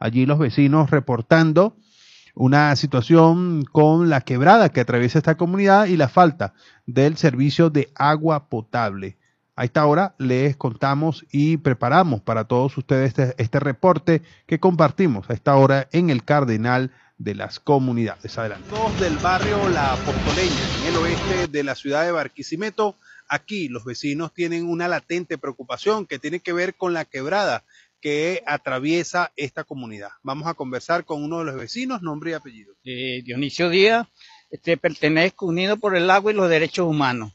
allí los vecinos reportando una situación con la quebrada que atraviesa esta comunidad y la falta del servicio de agua potable. A esta hora les contamos y preparamos para todos ustedes este reporte que compartimos a esta hora en el Cardenal de las Comunidades. Adelante. Del barrio La Postoleña, en el oeste de la ciudad de Barquisimeto. Aquí los vecinos tienen una latente preocupación que tiene que ver con la quebrada que atraviesa esta comunidad. Vamos a conversar con uno de los vecinos, nombre y apellido. Dionisio Díaz, pertenezco Unido por el Agua y los Derechos Humanos.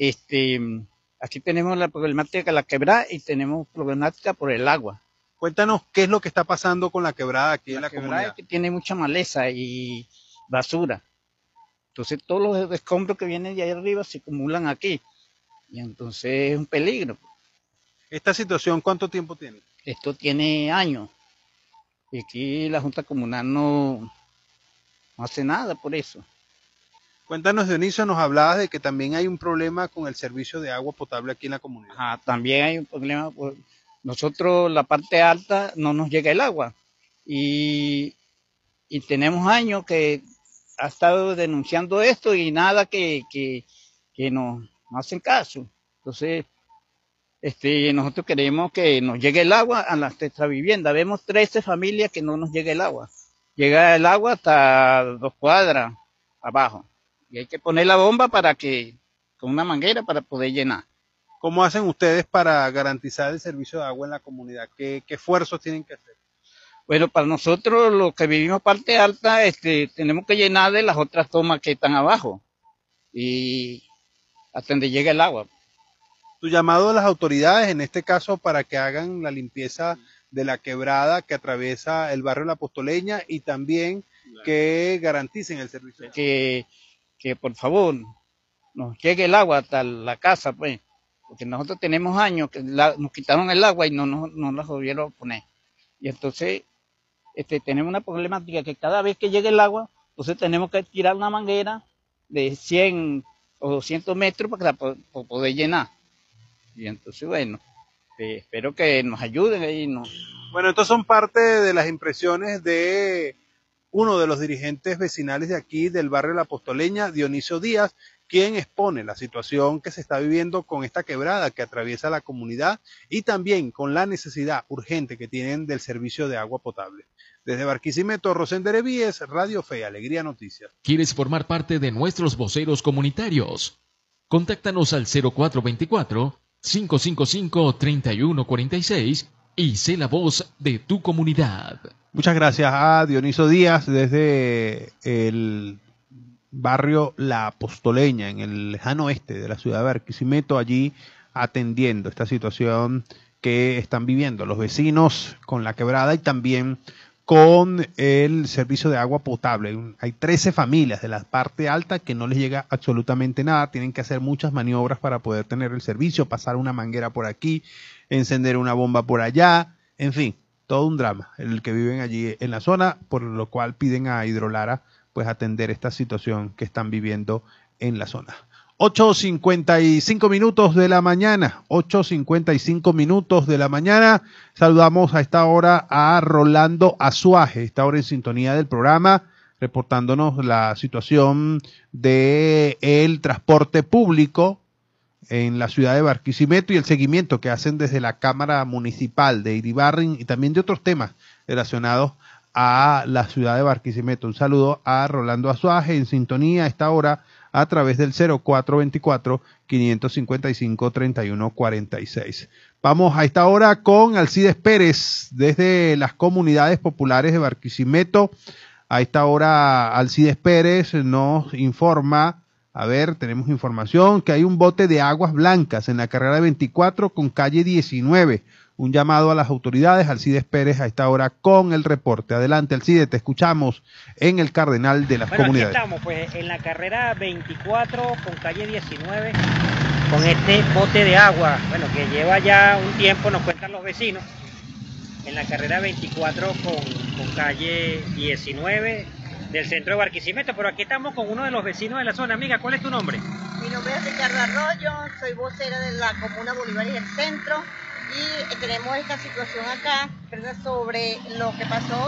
Aquí tenemos la problemática de la quebrada y tenemos problemática por el agua. Cuéntanos qué es lo que está pasando con la quebrada aquí en la comunidad. Es que tiene mucha maleza y basura. Entonces todos los escombros que vienen de ahí arriba se acumulan aquí. Y entonces es un peligro. ¿Esta situación cuánto tiempo tiene? Esto tiene años. Y aquí la Junta Comunal no hace nada por eso. Cuéntanos, Dionisio, nos hablabas de que también hay un problema con el servicio de agua potable aquí en la comunidad. También hay un problema. Nosotros, la parte alta, no nos llega el agua. Y tenemos años que ha estado denunciando esto y nada que no hacen caso. Entonces, nosotros queremos que nos llegue el agua a nuestra vivienda. Vemos 13 familias que no nos llega el agua. Llega el agua hasta 2 cuadras abajo. Y hay que poner la bomba con una manguera para poder llenar. ¿Cómo hacen ustedes para garantizar el servicio de agua en la comunidad? ¿Qué esfuerzos tienen que hacer? Bueno, para nosotros, los que vivimos parte alta, tenemos que llenar de las otras tomas que están abajo. Y hasta donde llegue el agua. Tu llamado a las autoridades, en este caso, para que hagan la limpieza de la quebrada que atraviesa el barrio La Postoleña y también que garanticen el servicio. Que por favor nos llegue el agua hasta la casa, pues, porque nosotros tenemos años que nos quitaron el agua y no la volvieron a poner. Y entonces tenemos una problemática que cada vez que llegue el agua, entonces tenemos que tirar una manguera de 100 o 200 metros para poder llenar. Y entonces, bueno, espero que nos ayuden ahí. Bueno, estas son parte de las impresiones de uno de los dirigentes vecinales de aquí, del barrio La Postoleña, Dionisio Díaz, quien expone la situación que se está viviendo con esta quebrada que atraviesa la comunidad y también con la necesidad urgente que tienen del servicio de agua potable. Desde Barquisimeto, Rosender Evíes, Radio Fe, Alegría Noticias. ¿Quieres formar parte de nuestros voceros comunitarios? Contáctanos al 0424-555-3146 y sé la voz de tu comunidad. Muchas gracias a Dionisio Díaz desde el barrio La Postoleña, en el lejano oeste de la ciudad de Barquisimeto, allí atendiendo esta situación que están viviendo los vecinos con la quebrada y también con el servicio de agua potable. Hay 13 familias de la parte alta que no les llega absolutamente nada, tienen que hacer muchas maniobras para poder tener el servicio, pasar una manguera por aquí, encender una bomba por allá, en fin, todo un drama el que viven allí en la zona, por lo cual piden a Hidrolara pues atender esta situación que están viviendo en la zona. 8:55 minutos de la mañana, 8:55 minutos de la mañana. Saludamos a esta hora a Rolando Azuaje, esta hora en sintonía del programa, reportándonos la situación del transporte público en la ciudad de Barquisimeto y el seguimiento que hacen desde la Cámara Municipal de Iribarren y también de otros temas relacionados a la ciudad de Barquisimeto. Un saludo a Rolando Azuaje en sintonía a esta hora a través del 0424-555-3146. Vamos a esta hora con Alcides Pérez desde las comunidades populares de Barquisimeto. A esta hora Alcides Pérez nos informa, tenemos información que hay un bote de aguas blancas en la carrera 24 con calle 19. Un llamado a las autoridades. Alcides Pérez a esta hora con el reporte. Adelante, Alcides, te escuchamos en el Cardenal de las Comunidades. Aquí estamos, pues, en la carrera 24 con calle 19, con este bote de agua, que lleva ya un tiempo, nos cuentan los vecinos, en la carrera 24 con calle 19 del centro de Barquisimeto, pero aquí estamos con uno de los vecinos de la zona. Amiga, ¿cuál es tu nombre? Mi nombre es Ricardo Arroyo, soy vocera de la comuna Bolívar y el centro. Y tenemos esta situación acá, ¿verdad?, sobre lo que pasó